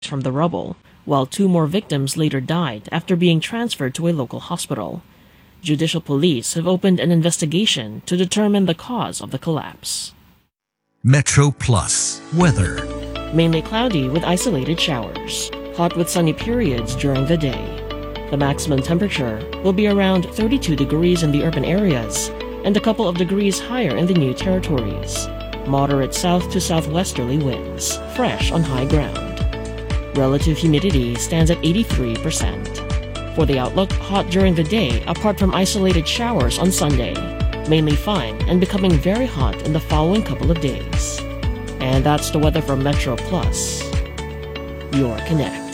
from the rubble, while 2 more victims later died after being transferred to a local hospital. Judicial police have opened an investigation to determine the cause of the collapse. Metro Plus weather. Mainly cloudy with isolated showers. Hot with sunny periods during the day. The maximum temperature will be around 32 degrees in the urban areas and a couple of degrees higher in the new territories. Moderate south to southwesterly winds, fresh on high ground. Relative humidity stands at 83%. For the outlook, hot during the day apart from isolated showers on Sunday. Mainly fine and becoming very hot in the following couple of days. And that's the weather from Metro Plus, your connect.